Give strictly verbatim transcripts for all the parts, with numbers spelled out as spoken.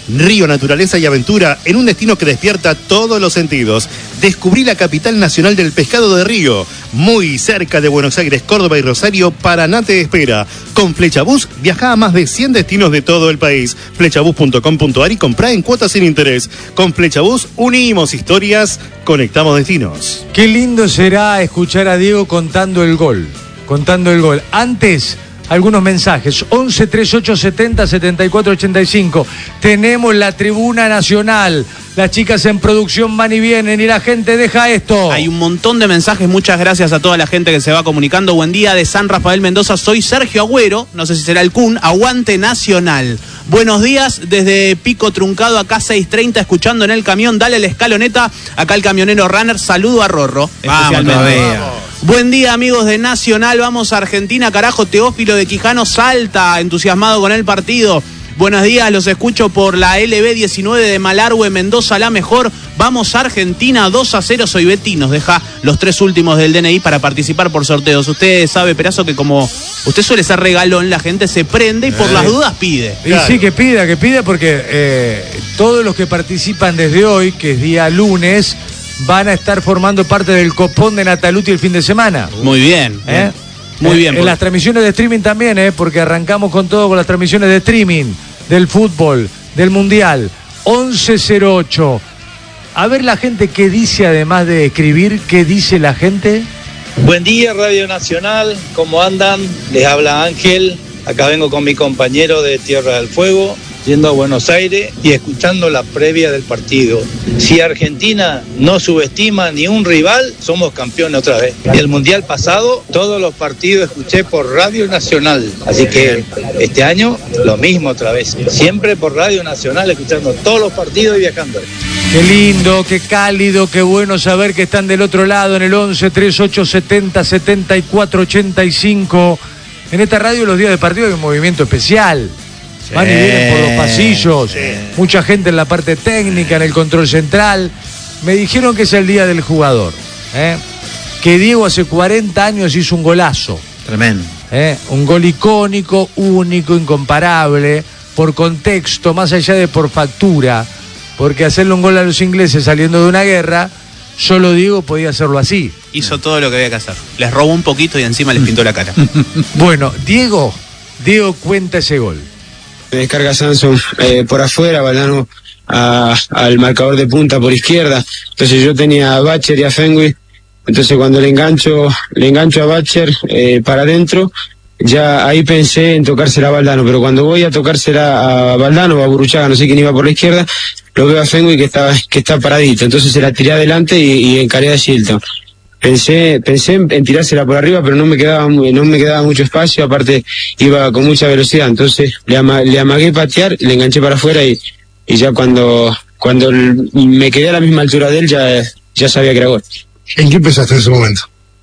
Río, naturaleza y aventura en un destino que despierta todos los sentidos. Descubrí la capital nacional del pescado de Río. Muy cerca de Buenos Aires, Córdoba y Rosario, Paraná te espera. Con Flechabús viaja a más de cien destinos de todo el país. flechabús punto com punto ar y comprá en cuotas sin interés. Con Flechabús unimos historias, conectamos destinos. Qué lindo será escuchar a Diego contando el gol. Contando el gol. Antes, algunos mensajes. once, treinta y ocho, setenta, setenta y cuatro, ochenta y cinco. Tenemos la tribuna nacional. Las chicas en producción van y vienen y la gente deja esto. Hay un montón de mensajes. Muchas gracias a toda la gente que se va comunicando. Buen día de San Rafael Mendoza. Soy Sergio Agüero. No sé si será el Kun. Aguante Nacional. Buenos días desde Pico Truncado, acá seiscientos treinta, escuchando en el camión. Dale la escaloneta. Acá el camionero Runner. Saludo a Rorro. Vamos todavía. Buen día, amigos de Nacional. Vamos a Argentina, carajo. Teófilo de Quijano salta, entusiasmado con el partido. Buenos días, los escucho por la L B diecinueve de Malargüe, Mendoza, la mejor. Vamos a Argentina, dos a cero. Soy Betty, nos deja los tres últimos del D N I para participar por sorteos. Usted sabe, Perazo, que como usted suele ser regalón, la gente se prende y por eh. las dudas pide. Y claro. Sí, que pida, que pida, porque eh, todos los que participan desde hoy, que es día lunes, van a estar formando parte del copón de Nataluti el fin de semana. Muy bien. ¿Eh? Muy bien. En, en las transmisiones de streaming también, ¿eh? Porque arrancamos con todo, con las transmisiones de streaming, del fútbol, del mundial. once cero ocho. A ver la gente qué dice, además de escribir, qué dice la gente. Buen día, Radio Nacional. ¿Cómo andan? Les habla Ángel. Acá vengo con mi compañero de Tierra del Fuego, yendo a Buenos Aires y escuchando la previa del partido. Si Argentina no subestima ni un rival, somos campeones otra vez. Y el Mundial pasado, todos los partidos escuché por Radio Nacional. Así que este año, lo mismo otra vez. Siempre por Radio Nacional, escuchando todos los partidos y viajando. Qué lindo, qué cálido, qué bueno saber que están del otro lado en el once, treinta y ocho, setenta, setenta y cuatro, ochenta y cinco. En esta radio los días de partido hay un movimiento especial. Sí, van y vienen por los pasillos, sí. Mucha gente en la parte técnica, en el control central. Me dijeron que es el día del jugador, ¿eh? Que Diego hace cuarenta años hizo un golazo. Tremendo. ¿Eh? Un gol icónico, único, incomparable, por contexto, más allá de por factura, porque hacerle un gol a los ingleses saliendo de una guerra, solo Diego podía hacerlo así. Hizo todo lo que había que hacer. Les robó un poquito y encima les pintó la cara. Bueno, Diego, Diego cuenta ese gol. Me descarga Samson eh, por afuera, Valdano a, al marcador de punta por izquierda. Entonces yo tenía a Bacher y a Fenwick. Entonces cuando le engancho, le engancho a Bacher eh, para adentro, ya ahí pensé en tocársela a Valdano. Pero cuando voy a tocársela a Valdano o a Burruchaga, no sé quién iba por la izquierda, lo veo a Fenwick que está, que está paradito. Entonces se la tiré adelante y, y encaré a Shilton. Pensé, pensé en, en tirársela por arriba, pero no me quedaba, no me quedaba mucho espacio, aparte iba con mucha velocidad, entonces le, ama, le amagué patear, le enganché para afuera y, y ya cuando, cuando me quedé a la misma altura de él, ya, ya sabía que era gol. ¿En qué pensaste en ese momento?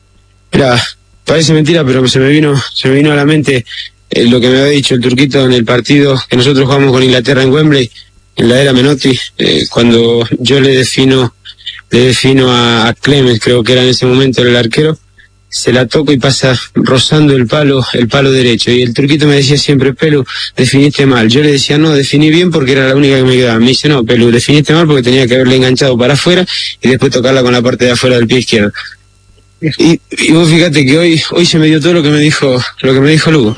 Era, parece mentira, pero se me vino, se me vino a la mente eh, lo que me había dicho el Turquito en el partido que nosotros jugamos con Inglaterra en Wembley, en la era Menotti, eh, cuando yo le defino le defino a, a Clemens, creo que era en ese momento el arquero, se la toco y pasa rozando el palo, el palo derecho, y el Turquito me decía siempre, Pelu, definiste mal. Yo le decía, no, definí bien porque era la única que me quedaba. Me dice, no, Pelu, definiste mal porque tenía que haberle enganchado para afuera y después tocarla con la parte de afuera del pie izquierdo. Y, y vos fíjate que hoy, hoy se me dio todo lo que me dijo, lo que me dijo Lugo.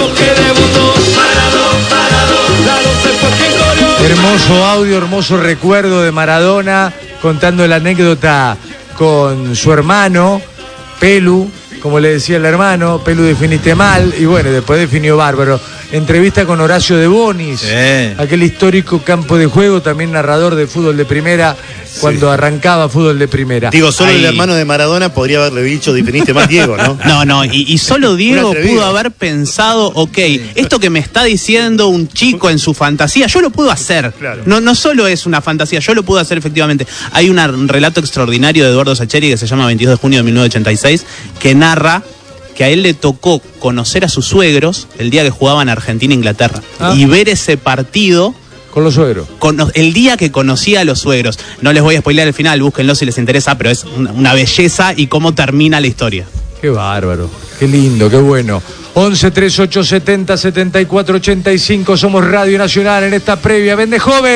Hermoso audio, hermoso recuerdo de Maradona, contando la anécdota con su hermano, Pelu, como le decía el hermano, Pelu definiste mal, y bueno, después definió bárbaro. Entrevista con Horacio de Bonis, sí. Aquel histórico campo de juego, también narrador de fútbol de primera, cuando sí. arrancaba fútbol de primera. Digo, solo Ahí. el hermano de Maradona podría haberle dicho, definiste más Diego, ¿no? No, no, y, y solo Diego pudo haber pensado, ok, esto que me está diciendo un chico en su fantasía, yo lo puedo hacer. Claro. No, no solo es una fantasía, yo lo puedo hacer efectivamente. Hay una, un relato extraordinario de Eduardo Sacheri que se llama veintidós de junio de mil novecientos ochenta y seis, que narra que a él le tocó conocer a sus suegros el día que jugaban Argentina e Inglaterra. Ah. Y ver ese partido con los suegros. Con, el día que conocía a los suegros. No les voy a spoilear el final, búsquenlo si les interesa, pero es una, una belleza y cómo termina la historia. Qué bárbaro, qué lindo, qué bueno. once, treinta y ocho, setenta, setenta y cuatro, ochenta y cinco, somos Radio Nacional en esta previa. Vende joven.